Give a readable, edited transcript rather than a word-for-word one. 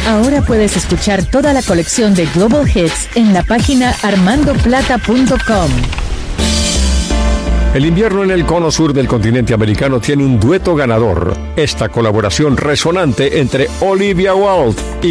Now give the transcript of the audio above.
Ahora puedes escuchar toda la colección de Global Hits en la página armandoplata.com. El invierno en el cono sur del continente americano tiene un dueto ganador. Esta colaboración resonante entre Olivia Wilde y